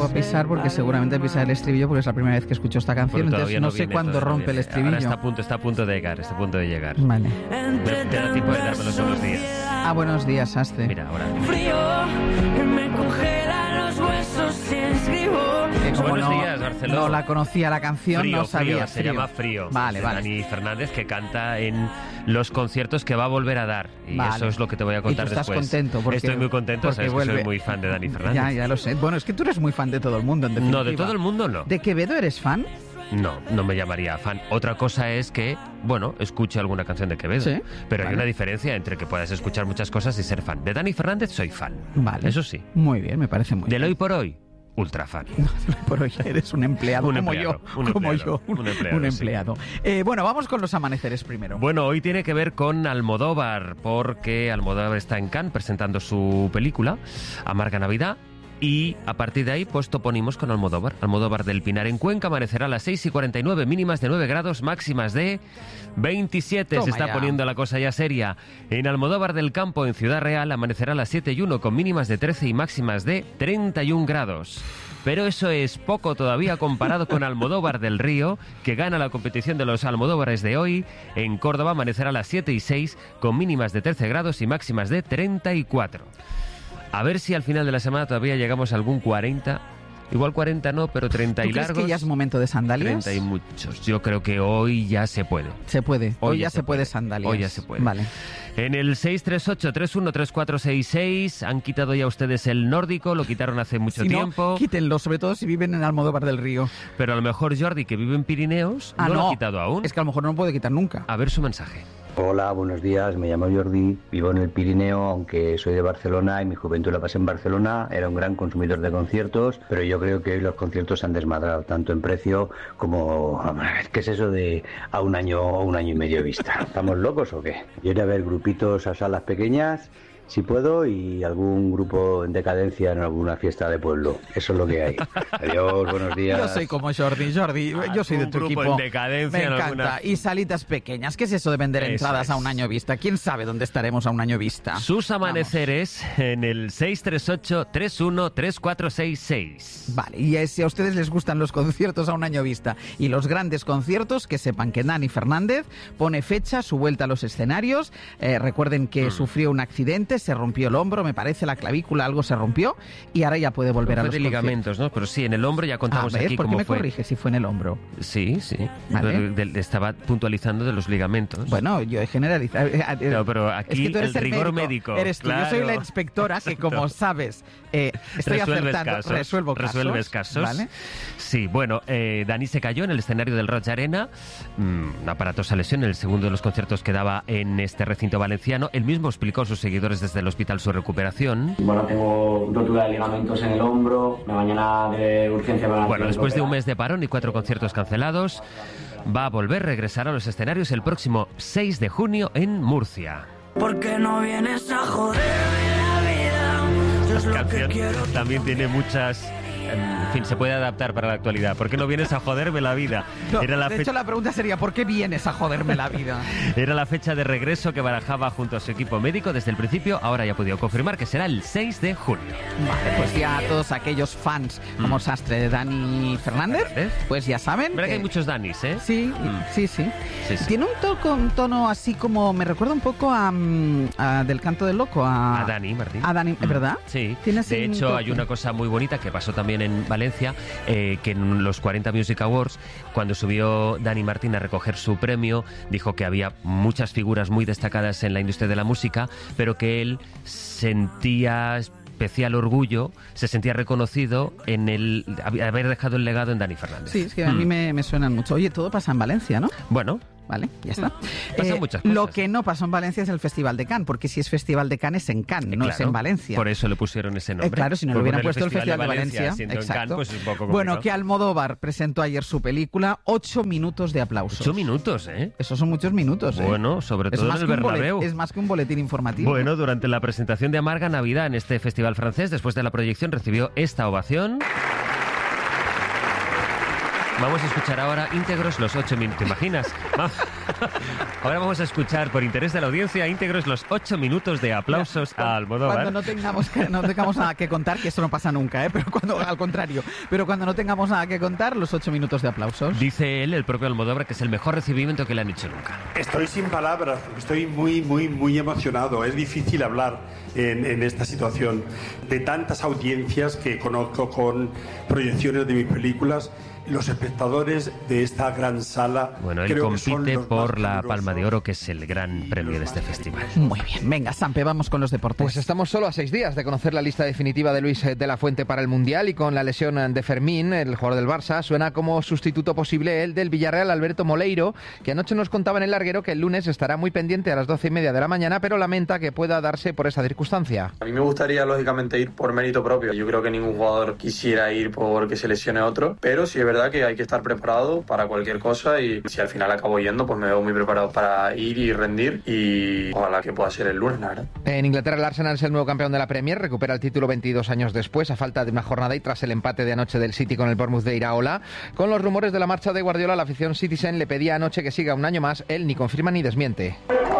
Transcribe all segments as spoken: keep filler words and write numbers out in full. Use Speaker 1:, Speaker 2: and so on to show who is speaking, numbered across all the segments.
Speaker 1: atrevo a pisar porque seguramente pisar el estribillo porque es la primera vez que escucho esta canción, entonces no, no sé cuándo rompe el estribillo.
Speaker 2: Ahora está a punto, está a punto de llegar, está a punto de llegar.
Speaker 1: Vale.
Speaker 2: Te, te da tiempo de darme los buenos días.
Speaker 1: Ah, buenos días, Sastre.
Speaker 2: Mira, ahora.
Speaker 3: Frío, me congelan los huesos si escribo.
Speaker 1: Eh, como
Speaker 2: buenos
Speaker 1: no,
Speaker 2: días, Barcelona.
Speaker 1: No la conocía la canción,
Speaker 2: Frío,
Speaker 1: no sabía.
Speaker 2: frío, se
Speaker 1: frío.
Speaker 2: llama Frío.
Speaker 1: Vale,
Speaker 2: de
Speaker 1: vale.
Speaker 2: Dani Fernández, que canta en los conciertos que va a volver a dar. Y
Speaker 1: vale.
Speaker 2: eso es lo que te voy a contar
Speaker 1: ¿Y tú estás
Speaker 2: después.
Speaker 1: contento? Porque,
Speaker 2: Estoy muy contento,
Speaker 1: porque
Speaker 2: sabes
Speaker 1: vuelve.
Speaker 2: que soy muy fan de Dani Fernández.
Speaker 1: Ya, ya lo sé. Bueno, es que tú eres muy fan de todo el mundo, en definitiva.
Speaker 2: No, de todo el mundo no.
Speaker 1: ¿De Quevedo eres fan?
Speaker 2: No, no me llamaría fan. Otra cosa es que, bueno, escuche alguna canción de Quevedo.
Speaker 1: Sí.
Speaker 2: Pero
Speaker 1: Vale.
Speaker 2: hay una diferencia entre que puedas escuchar muchas cosas y ser fan. De Dani Fernández soy fan.
Speaker 1: Vale.
Speaker 2: Eso sí.
Speaker 1: Muy bien, me parece muy
Speaker 2: Del
Speaker 1: bien.
Speaker 2: hoy por hoy, ultra fan.
Speaker 1: Por hoy eres un empleado,
Speaker 2: Un
Speaker 1: como
Speaker 2: empleado,
Speaker 1: yo.
Speaker 2: un
Speaker 1: como
Speaker 2: empleado,
Speaker 1: yo.
Speaker 2: un empleado,
Speaker 1: Un
Speaker 2: sí.
Speaker 1: empleado. Eh, bueno, vamos con los amaneceres primero.
Speaker 2: Bueno, hoy tiene que ver con Almodóvar, porque Almodóvar está en Cannes presentando su película, Amarga Navidad. Y a partir de ahí, pues toponimos con Almodóvar. Almodóvar del Pinar en Cuenca amanecerá a las seis y cuarenta y nueve, mínimas de nueve grados, máximas de veintisiete.
Speaker 1: Toma
Speaker 2: Se está
Speaker 1: ya.
Speaker 2: poniendo la cosa ya seria. En Almodóvar del Campo, en Ciudad Real, amanecerá a las siete y uno, con mínimas de trece y máximas de treinta y un grados. Pero eso es poco todavía comparado con Almodóvar del Río, que gana la competición de los Almodóvares de hoy. En Córdoba amanecerá a las siete y seis, con mínimas de trece grados y máximas de treinta y cuatro. A ver si al final de la semana todavía llegamos a algún cuarenta. Igual cuarenta no, pero treinta
Speaker 1: ¿Tú
Speaker 2: y
Speaker 1: crees
Speaker 2: largos.
Speaker 1: que ya es momento de sandalias?
Speaker 2: treinta y muchos. Yo creo que hoy ya se puede.
Speaker 1: Se puede. Hoy,
Speaker 2: Hoy
Speaker 1: ya
Speaker 2: ya
Speaker 1: se
Speaker 2: se
Speaker 1: puede
Speaker 2: puede.
Speaker 1: sandalias.
Speaker 2: Hoy ya se puede.
Speaker 1: Vale.
Speaker 2: En el seis tres ocho, tres uno tres cuatro seis seis han quitado ya ustedes el nórdico, lo quitaron hace mucho
Speaker 1: Si no,
Speaker 2: tiempo.
Speaker 1: quítenlo, sobre todo si viven en Almodóvar del Río.
Speaker 2: Pero a lo mejor Jordi, que vive en Pirineos,
Speaker 1: Ah,
Speaker 2: no,
Speaker 1: no,
Speaker 2: lo ha quitado aún.
Speaker 1: Es que a lo mejor no lo puede quitar nunca.
Speaker 2: A ver su mensaje.
Speaker 4: Hola, buenos días, me llamo Jordi, vivo en el Pirineo, aunque soy de Barcelona y mi juventud la pasé en Barcelona, era un gran consumidor de conciertos, pero yo creo que hoy los conciertos se han desmadrado tanto en precio como... ¿Qué es eso de a un año o un año y medio vista? ¿Estamos locos o qué? Yo iré a ver grupitos a salas pequeñas, si puedo, y algún grupo en decadencia en alguna fiesta de pueblo. Eso es lo que hay. Adiós, buenos días.
Speaker 1: Yo soy como Jordi, Jordi, yo soy de tu
Speaker 2: grupo
Speaker 1: equipo.
Speaker 2: en decadencia
Speaker 1: Me
Speaker 2: en
Speaker 1: encanta.
Speaker 2: alguna-
Speaker 1: Y salitas pequeñas. ¿Qué es eso de vender
Speaker 2: Eso
Speaker 1: entradas
Speaker 2: es.
Speaker 1: a un año vista? ¿Quién sabe dónde estaremos a un año vista?
Speaker 2: Sus amaneceres en el seis tres ocho, tres uno tres cuatro seis seis.
Speaker 1: Vale, y eh, si a ustedes les gustan los conciertos a un año vista y los grandes conciertos, que sepan que Dani Fernández pone fecha, su vuelta a los escenarios. Eh, recuerden que
Speaker 2: Mm.
Speaker 1: sufrió un accidente, se rompió el hombro, me parece, la clavícula, algo se rompió, y ahora ya puede volver a
Speaker 2: Fue
Speaker 1: los
Speaker 2: de ligamentos, ¿no? Pero sí, en el hombro ya contamos
Speaker 1: conciertos. A ver,
Speaker 2: aquí
Speaker 1: ¿por qué
Speaker 2: cómo
Speaker 1: me
Speaker 2: fue.
Speaker 1: corrige si fue en el hombro?
Speaker 2: Sí, sí.
Speaker 1: Vale.
Speaker 2: Pero de- de- estaba puntualizando de los ligamentos.
Speaker 1: Bueno, yo he generalizado.
Speaker 2: No, pero aquí
Speaker 1: Es que tú eres
Speaker 2: el rigor
Speaker 1: médico,
Speaker 2: médico,
Speaker 1: Eres tú. Yo soy la
Speaker 2: claro.
Speaker 1: inspectora que, como sabes, eh, estoy
Speaker 2: Resuelves
Speaker 1: acertando.
Speaker 2: casos,
Speaker 1: resuelvo casos.
Speaker 2: resuelves casos.
Speaker 1: ¿Vale?
Speaker 2: Sí, bueno, eh, Dani se cayó en el escenario del Roig Arena, mm, una aparatosa lesión, el segundo de los conciertos que daba en este recinto valenciano. Él mismo explicó a sus seguidores desde el hospital su recuperación.
Speaker 5: Bueno, tengo rotura de ligamentos en el hombro, mañana de urgencia me van a
Speaker 2: Bueno,
Speaker 5: tener que
Speaker 2: después de un
Speaker 5: operar.
Speaker 2: mes de parón y cuatro conciertos cancelados, va a volver a regresar a los escenarios el próximo seis de junio en Murcia.
Speaker 3: ¿Por qué no vienes a joderme la vida? Yo es lo
Speaker 2: La
Speaker 3: que
Speaker 2: canción
Speaker 3: quiero.
Speaker 2: también tiene muchas... En fin, se puede adaptar para la actualidad. ¿Por qué no vienes a joderme la vida?
Speaker 1: No,
Speaker 2: Era la,
Speaker 1: de
Speaker 2: fe-
Speaker 1: hecho, la pregunta sería: ¿por qué vienes a joderme la vida?
Speaker 2: Era la fecha de regreso que barajaba junto a su equipo médico desde el principio. Ahora ya ha podido confirmar que será el seis de junio.
Speaker 1: Vale, pues ya todos aquellos fans como Sastre de Dani Fernández,
Speaker 2: Fernández.
Speaker 1: pues ya saben.
Speaker 2: Verdad que hay muchos Danis, ¿eh?
Speaker 1: Sí,
Speaker 2: Mm.
Speaker 1: sí, sí,
Speaker 2: Sí, sí.
Speaker 1: Tiene un, toco, un tono así como... Me recuerda un poco a, mm, a Del Canto del Loco. A,
Speaker 2: A Dani Martín.
Speaker 1: A Dani,
Speaker 2: Mm.
Speaker 1: ¿verdad?
Speaker 2: Sí.
Speaker 1: Tiene así
Speaker 2: De
Speaker 1: un
Speaker 2: hecho,
Speaker 1: toque.
Speaker 2: hay una cosa muy bonita que pasó también en Valencia, eh, que en los cuarenta Music Awards, cuando subió Dani Martín a recoger su premio, dijo que había muchas figuras muy destacadas en la industria de la música, pero que él sentía especial orgullo, se sentía reconocido en el haber dejado el legado en Dani Fernández.
Speaker 1: Sí, es que a mí
Speaker 2: Mm.
Speaker 1: me, me suenan mucho. Oye, todo pasa en Valencia, ¿no?
Speaker 2: Bueno,
Speaker 1: Vale, ya está.
Speaker 2: Pasan muchas cosas.
Speaker 1: Lo que no pasó en Valencia es el Festival de Cannes, porque si es Festival de Cannes es en Cannes, no es
Speaker 2: claro,
Speaker 1: en Valencia.
Speaker 2: por eso le pusieron ese nombre.
Speaker 1: Eh, claro, si no le
Speaker 2: Por
Speaker 1: hubieran
Speaker 2: ponerle
Speaker 1: puesto el Festival de Valencia.
Speaker 2: siendo en
Speaker 1: Exacto.
Speaker 2: Cannes, pues es un poco
Speaker 1: Bueno,
Speaker 2: complicado.
Speaker 1: que Almodóvar presentó ayer su película, ocho minutos de aplausos.
Speaker 2: Ocho minutos, ¿eh?
Speaker 1: Esos son muchos minutos, ¿eh?
Speaker 2: Bueno, sobre
Speaker 1: Es
Speaker 2: todo en
Speaker 1: más
Speaker 2: el
Speaker 1: que un bolet-
Speaker 2: Bernabéu.
Speaker 1: Es más que un boletín informativo.
Speaker 2: Bueno, durante la presentación de Amarga Navidad en este festival francés, después de la proyección, recibió esta ovación. Vamos a escuchar ahora íntegros los ocho minutos. ¿Te imaginas? Ahora vamos a escuchar, por interés de la audiencia, íntegros los ocho minutos de aplausos
Speaker 1: cuando,
Speaker 2: a Almodóvar.
Speaker 1: Cuando no tengamos, que, no tengamos nada que contar, que eso no pasa nunca, ¿eh? Pero cuando, al contrario, pero cuando no tengamos nada que contar, los ocho minutos de aplausos.
Speaker 2: Dice él, el propio Almodóvar, que es el mejor recibimiento que le han hecho nunca.
Speaker 6: Estoy sin palabras, estoy muy, muy, muy emocionado. Es difícil hablar en, en esta situación de tantas audiencias que conozco con proyecciones de mis películas. Los espectadores de esta gran sala.
Speaker 2: Bueno, él compite por la Palma de Oro, que es el gran premio de este festival.
Speaker 1: Muy bien, venga, Sampe, vamos con los deportes.
Speaker 7: Pues estamos solo a seis días de conocer la lista definitiva de Luis de la Fuente para el Mundial, y con la lesión de Fermín, el jugador del Barça, suena como sustituto posible el del Villarreal, Alberto Moleiro, que anoche nos contaba en El Larguero que el lunes estará muy pendiente a las doce y media de la mañana, pero lamenta que pueda darse por esa circunstancia.
Speaker 8: A mí me gustaría, lógicamente, ir por mérito propio. Yo creo que ningún jugador quisiera ir porque se lesione otro, pero sí es verdad que hay que estar preparado para cualquier cosa, y si al final acabo yendo, pues me veo muy preparado para ir y rendir, y ojalá que pueda ser el lunes, la verdad.
Speaker 7: En Inglaterra, el Arsenal es el nuevo campeón de la Premier, recupera el título veintidós años después, a falta de una jornada y tras el empate de anoche del City con el Bournemouth de Iraola. Con los rumores de la marcha de Guardiola, la afición Citizen le pedía anoche que siga un año más. Él ni confirma ni desmiente.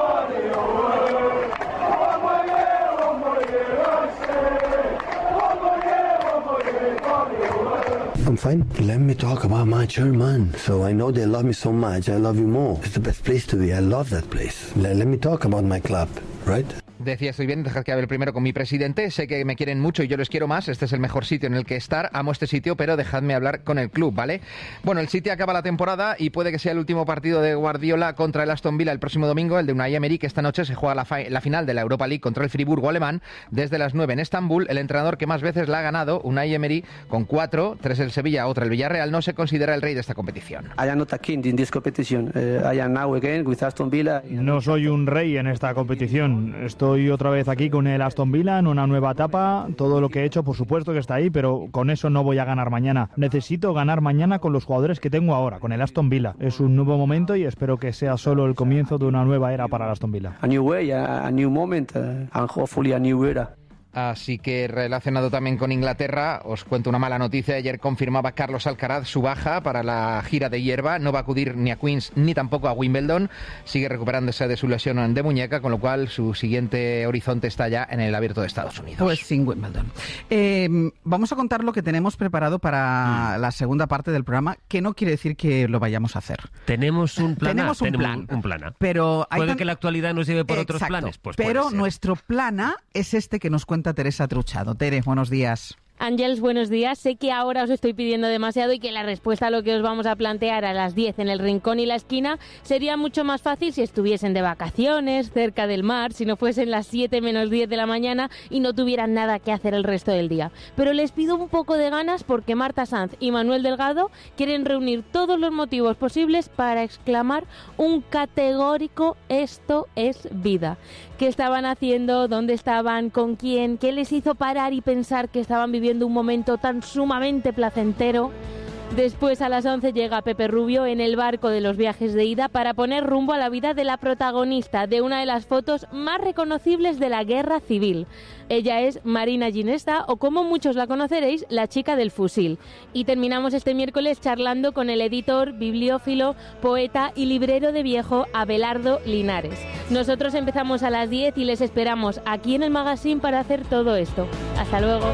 Speaker 9: I'm fine. Let me talk about my German. So I know they love me so much. I love you more. It's the best place to be. I love that place. Let, let me talk about my club, right?
Speaker 7: Decía, estoy bien, dejar que hable primero con mi presidente, sé que me quieren mucho y yo les quiero más, este es el mejor sitio en el que estar, amo este sitio, pero dejadme hablar con el club, ¿vale? Bueno, el City acaba la temporada y puede que sea el último partido de Guardiola contra el Aston Villa el próximo domingo, el de Unai Emery, que esta noche se juega la, fa- la final de la Europa League contra el Friburgo alemán, desde las nueve en Estambul. El entrenador que más veces la ha ganado, Unai Emery, con cuatro, tres el Sevilla, otra el Villarreal, no se considera el rey de esta competición.
Speaker 10: I am not a king in this competition. Uh, I am now again with Aston Villa.
Speaker 11: No soy un rey en esta competición, estoy otra vez aquí con el Aston Villa en una nueva etapa. Todo lo que he hecho, por supuesto que está ahí, pero con eso no voy a ganar mañana. Necesito ganar mañana con los jugadores que tengo ahora, con el Aston Villa. Es un nuevo momento y espero que sea solo el comienzo de una nueva era para el Aston Villa.
Speaker 10: A new way, a, a new moment, uh, and hopefully a new era.
Speaker 7: Así que, relacionado también con Inglaterra, os cuento una mala noticia. Ayer confirmaba Carlos Alcaraz su baja para la gira de hierba. No va a acudir ni a Queens ni tampoco a Wimbledon. Sigue recuperándose de su lesión de muñeca, con lo cual su siguiente horizonte está ya en el Abierto de Estados Unidos.
Speaker 1: Pues sin Wimbledon. Eh, vamos a contar lo que tenemos preparado para mm. la segunda parte del programa, que no quiere decir que lo vayamos a hacer.
Speaker 2: Tenemos un plan
Speaker 1: Tenemos
Speaker 2: A.
Speaker 1: un
Speaker 2: Tenemos
Speaker 1: plan.
Speaker 2: Un, un plan A.
Speaker 1: Pero hay
Speaker 2: puede
Speaker 1: tan...
Speaker 2: que la actualidad nos lleve por
Speaker 1: Exacto.
Speaker 2: otros planes. Pues
Speaker 1: pero nuestro plan A es este que nos cuenta Teresa Truchado. Tere, buenos días.
Speaker 12: Ángels, buenos días. Sé que ahora os estoy pidiendo demasiado y que la respuesta a lo que os vamos a plantear a las diez en el Rincón y la Esquina sería mucho más fácil si estuviesen de vacaciones, cerca del mar, si no fuesen las siete menos diez de la mañana y no tuvieran nada que hacer el resto del día. Pero les pido un poco de ganas porque Marta Sanz y Manuel Delgado quieren reunir todos los motivos posibles para exclamar un categórico "esto es vida". ¿Qué estaban haciendo? ¿Dónde estaban? ¿Con quién? ¿Qué les hizo parar y pensar que estaban viviendo un momento tan sumamente placentero? Después, a las once, llega Pepe Rubio en el barco de los viajes de ida para poner rumbo a la vida de la protagonista de una de las fotos más reconocibles de la guerra civil. Ella es Marina Ginesta, o como muchos la conoceréis, la chica del fusil. Y terminamos este miércoles charlando con el editor, bibliófilo, poeta y librero de viejo Abelardo Linares. Nosotros empezamos a las diez y les esperamos aquí en el magazine para hacer todo esto. Hasta luego.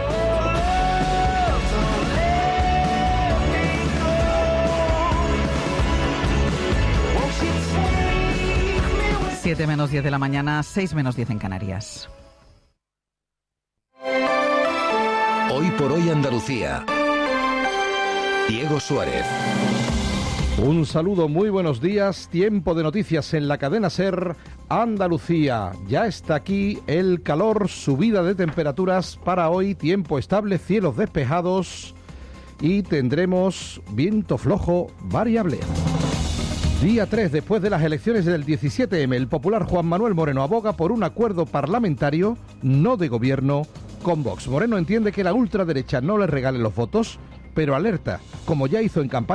Speaker 1: siete menos diez de la mañana, seis menos diez en Canarias.
Speaker 13: Hoy por hoy Andalucía. Diego Suárez.
Speaker 14: Un saludo, muy buenos días. Tiempo de noticias en la cadena SER Andalucía. Ya está aquí el calor, subida de temperaturas para hoy, tiempo estable, cielos despejados y tendremos viento flojo variable. Día tres después de las elecciones del diecisiete eme, el popular Juan Manuel Moreno aboga por un acuerdo parlamentario, no de gobierno, con Vox. Moreno entiende que la ultraderecha no le regale los votos, pero alerta, como ya hizo en campaña,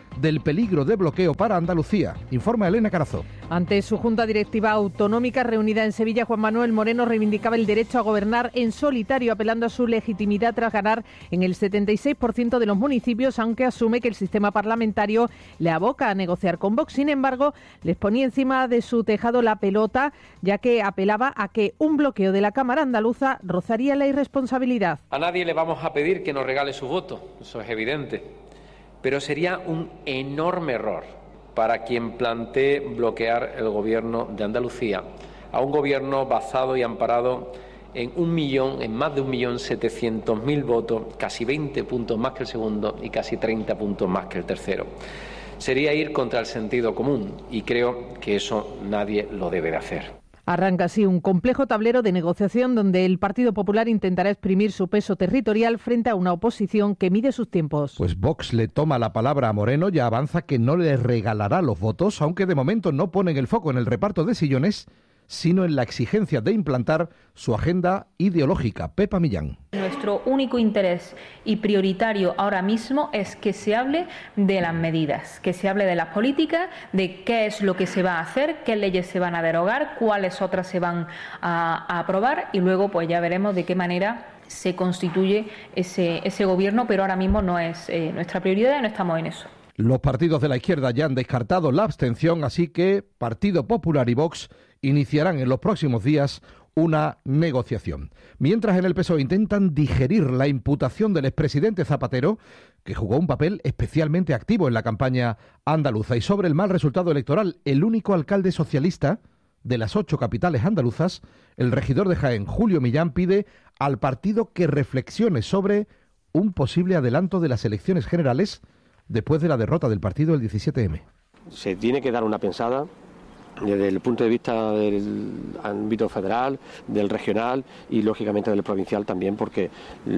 Speaker 14: del peligro de bloqueo para Andalucía. Informa Elena Carazo.
Speaker 15: Ante su Junta Directiva Autonómica reunida en Sevilla, Juan Manuel Moreno reivindicaba el derecho a gobernar en solitario, apelando a su legitimidad tras ganar en el setenta y seis por ciento de los municipios, aunque asume que el sistema parlamentario le aboca a negociar con Vox. Sin embargo, les ponía encima de su tejado la pelota, ya que apelaba a que un bloqueo de la Cámara andaluza rozaría la irresponsabilidad.
Speaker 16: A nadie le vamos a pedir que nos regale su voto, eso es evidente, pero sería un enorme error para quien plantee bloquear el gobierno de Andalucía, a un gobierno basado y amparado en un millón, en más de un millón setecientos mil votos, casi veinte puntos más que el segundo y casi treinta puntos más que el tercero. Sería ir contra el sentido común y creo que eso nadie lo debe de hacer.
Speaker 15: Arranca así un complejo tablero de negociación donde el Partido Popular intentará exprimir su peso territorial frente a una oposición que mide sus tiempos.
Speaker 14: Pues Vox le toma la palabra a Moreno y avanza que no le regalará los votos, aunque de momento no ponen el foco en el reparto de sillones, sino en la exigencia de implantar su agenda ideológica. Pepa Millán.
Speaker 17: Nuestro único interés y prioritario ahora mismo es que se hable de las medidas, que se hable de las políticas, de qué es lo que se va a hacer, qué leyes se van a derogar, cuáles otras se van a, a aprobar y luego pues ya veremos de qué manera se constituye ese, ese gobierno, pero ahora mismo no es eh, nuestra prioridad y no estamos en eso.
Speaker 14: Los partidos de la izquierda ya han descartado la abstención, así que Partido Popular y Vox iniciarán en los próximos días una negociación. Mientras en el P S O E intentan digerir la imputación del expresidente Zapatero, que jugó un papel especialmente activo en la campaña andaluza. Y sobre el mal resultado electoral, el único alcalde socialista de las ocho capitales andaluzas, el regidor de Jaén, Julio Millán, pide al partido que reflexione sobre un posible adelanto de las elecciones generales después de la derrota del partido el diecisiete eme.
Speaker 18: Se tiene que dar una pensada desde el punto de vista del ámbito federal, del regional y lógicamente del provincial también, porque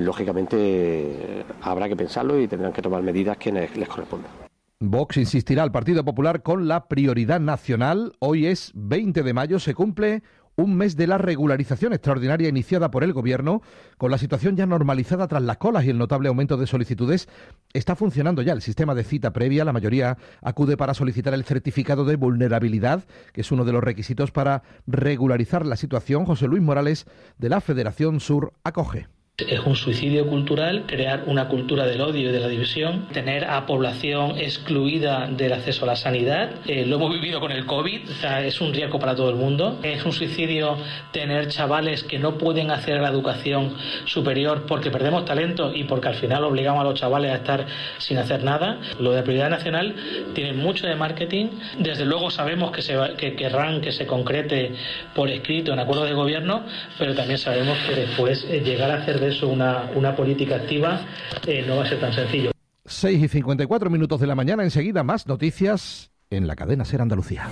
Speaker 18: lógicamente habrá que pensarlo y tendrán que tomar medidas que les, les correspondan.
Speaker 14: Vox insistirá al Partido Popular con la prioridad nacional. Hoy es veinte de mayo, se cumple un mes de la regularización extraordinaria iniciada por el Gobierno. Con la situación ya normalizada tras las colas y el notable aumento de solicitudes, está funcionando ya el sistema de cita previa. La mayoría acude para solicitar el certificado de vulnerabilidad, que es uno de los requisitos para regularizar la situación. José Luis Morales, de la Federación Sur, acoge.
Speaker 19: Es un suicidio cultural crear una cultura del odio y de la división, tener a población excluida del acceso a la sanidad. Eh, lo hemos vivido con el COVID, o sea, es un riesgo para todo el mundo. Es un suicidio tener chavales que no pueden acceder a la educación superior porque perdemos talento y porque al final obligamos a los chavales a estar sin hacer nada. Lo de prioridad nacional tiene mucho de marketing. Desde luego sabemos que, se va, que querrán que se concrete por escrito en acuerdos de gobierno, pero también sabemos que después eh, llegar a hacer de eso una, una política activa eh, no va a ser tan sencillo.
Speaker 14: seis y cincuenta y cuatro minutos de la mañana, enseguida más noticias en la cadena SER Andalucía.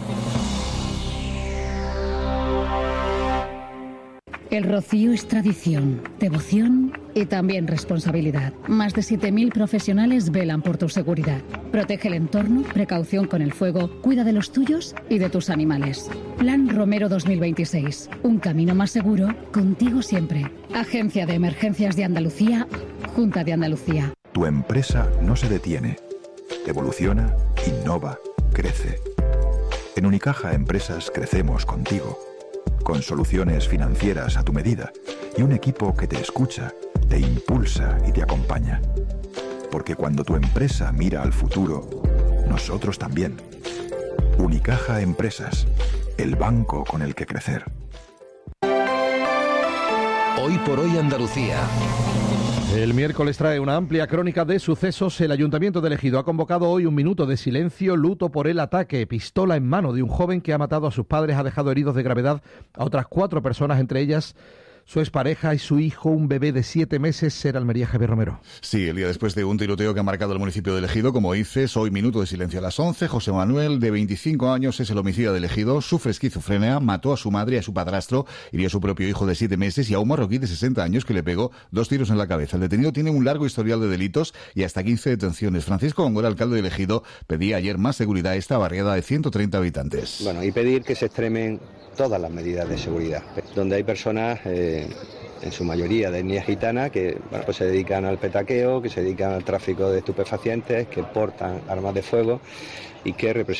Speaker 20: El rocío es tradición, devoción y también responsabilidad. Más de siete mil profesionales velan por tu seguridad. Protege el entorno, precaución con el fuego, cuida de los tuyos y de tus animales. Plan Romero dos mil veintiséis. Un camino más seguro, contigo siempre. Agencia de Emergencias de Andalucía, Junta de Andalucía.
Speaker 21: Tu empresa no se detiene. Evoluciona, innova, crece. En Unicaja Empresas crecemos contigo. Con soluciones financieras a tu medida y un equipo que te escucha, te impulsa y te acompaña. Porque cuando tu empresa mira al futuro, nosotros también. Unicaja Empresas, el banco con el que crecer.
Speaker 13: Hoy por hoy Andalucía.
Speaker 14: El miércoles trae una amplia crónica de sucesos. El Ayuntamiento de Ejido ha convocado hoy un minuto de silencio, luto por el ataque, pistola en mano de un joven que ha matado a sus padres, ha dejado heridos de gravedad a otras cuatro personas, entre ellas su expareja y su hijo, un bebé de siete meses. Será Almería, Javier Romero.
Speaker 22: Sí, el día después de un tiroteo que ha marcado el municipio de Ejido, como dices, hoy minuto de silencio a las once. José Manuel, de veinticinco años, es el homicida de Ejido, sufre esquizofrenia, mató a su madre y a su padrastro, hirió a su propio hijo de siete meses y a un marroquí de sesenta años que le pegó dos tiros en la cabeza. El detenido tiene un largo historial de delitos y hasta quince detenciones. Francisco Góngora, alcalde de Ejido, pedía ayer más seguridad a esta barriada de ciento treinta habitantes.
Speaker 23: Bueno, y pedir que se extremen todas las medidas de seguridad. Donde hay personas... Eh...
Speaker 4: en su mayoría de etnia gitana, que bueno, pues se dedican al petaqueo, que se dedican al tráfico de estupefacientes, que portan armas de fuego y que representan